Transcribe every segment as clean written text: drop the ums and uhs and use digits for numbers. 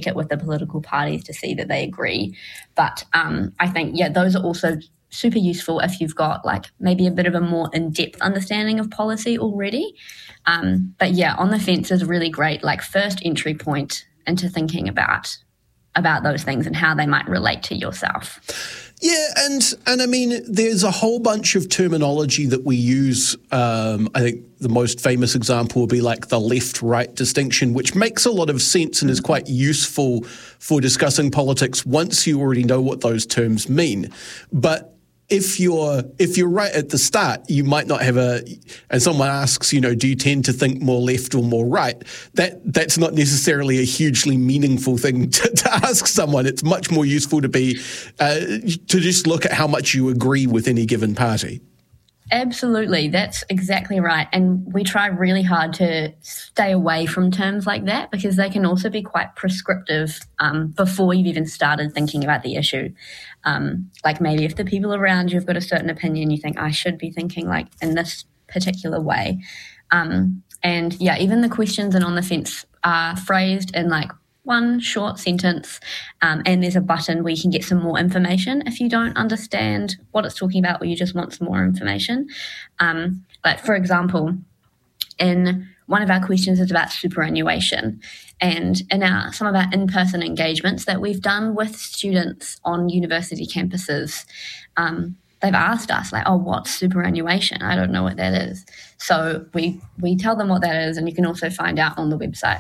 check it with the political parties to see that they agree. But I think, those are also super useful if you've got like maybe a bit of a more in-depth understanding of policy already. But On the Fence is really great, like first entry point into thinking about those things and how they might relate to yourself. Yeah, and I mean, there's a whole bunch of terminology that we use. I think the most famous example would be like the left-right distinction, which makes a lot of sense and is quite useful for discussing politics once you already know what those terms mean. But if you're right at the start, you might not have and someone asks, do you tend to think more left or more right? That's not necessarily a hugely meaningful thing to ask someone. It's much more useful to just look at how much you agree with any given party. Absolutely. That's exactly right. And we try really hard to stay away from terms like that because they can also be quite prescriptive before you've even started thinking about the issue. Like maybe if the people around you have got a certain opinion, you think, I should be thinking like in this particular way. Even the questions in On the Fence are phrased in like one short sentence, and there's a button where you can get some more information if you don't understand what it's talking about or you just want some more information. Like, for example, in one of our questions is about superannuation. And in some of our in-person engagements that we've done with students on university campuses, they've asked us, like, what's superannuation? I don't know what that is. So we tell them what that is, and you can also find out on the website.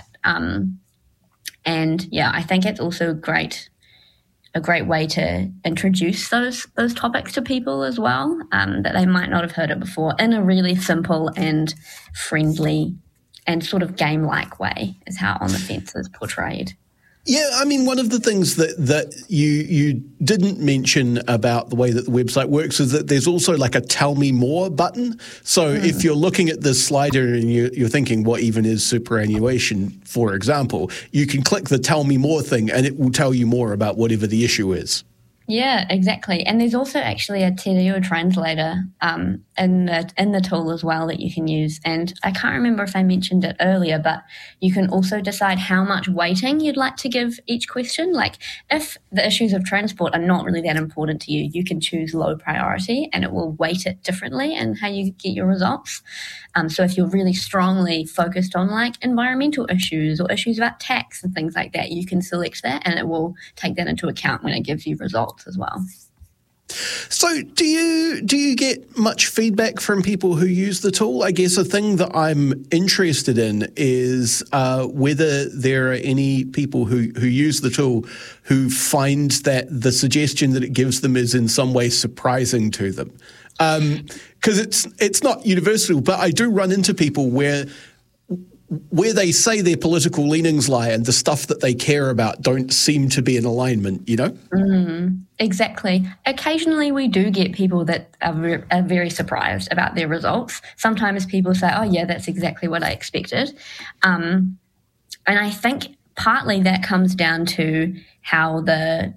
I think it's also a great way to introduce those topics to people as well, that they might not have heard it before in a really simple and friendly and sort of game-like way is how On the Fence is portrayed. Yeah, I mean, one of the things that you didn't mention about the way that the website works is that there's also like a tell me more button. So if you're looking at this slider and you're thinking, what even is superannuation, for example, you can click the tell me more thing and it will tell you more about whatever the issue is. Yeah, exactly. And there's also actually a te reo translator in the tool as well that you can use. And I can't remember if I mentioned it earlier, but you can also decide how much weighting you'd like to give each question. Like if the issues of transport are not really that important to you, you can choose low priority and it will weight it differently in how you get your results. So if you're really strongly focused on like environmental issues or issues about tax and things like that, you can select that and it will take that into account when it gives you results as well. So do you get much feedback from people who use the tool? I guess a thing that I'm interested in is whether there are any people who use the tool who find that the suggestion that it gives them is in some way surprising to them. Because it's not universal, but I do run into people where they say their political leanings lie and the stuff that they care about don't seem to be in alignment, Exactly. Occasionally we do get people that are very surprised about their results. Sometimes people say, that's exactly what I expected. And I think partly that comes down to how the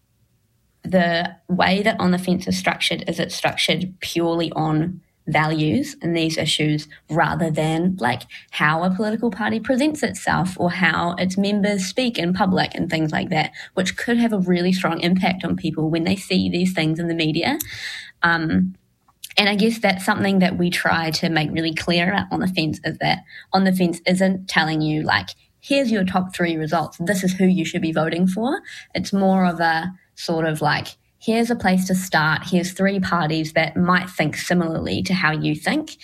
way that On the Fence is structured is it's structured purely on values in these issues rather than like how a political party presents itself or how its members speak in public and things like that, which could have a really strong impact on people when they see these things in the media. And I guess that's something that we try to make really clear at On the Fence is that On the Fence isn't telling you like, here's your top 3 results, this is who you should be voting for. It's more of a sort of like, here's a place to start. Here's 3 parties that might think similarly to how you think.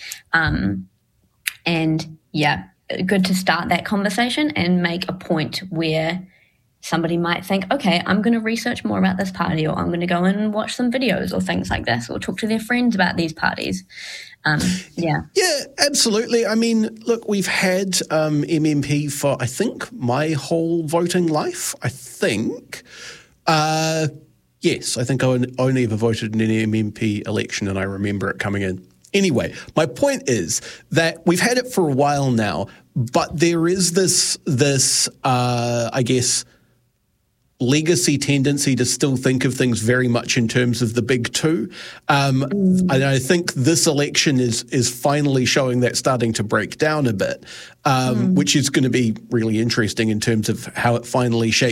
Good to start that conversation and make a point where somebody might think, okay, I'm going to research more about this party, or I'm going to go and watch some videos or things like this, or talk to their friends about these parties. Yeah, absolutely. I mean, look, we've had MMP for, I think, my whole voting life, I think. Yes, I think I only ever voted in an MMP election and I remember it coming in. Anyway, my point is that we've had it for a while now, but there is this I guess, legacy tendency to still think of things very much in terms of the big 2. And I think this election is finally showing that starting to break down a bit, which is going to be really interesting in terms of how it finally shakes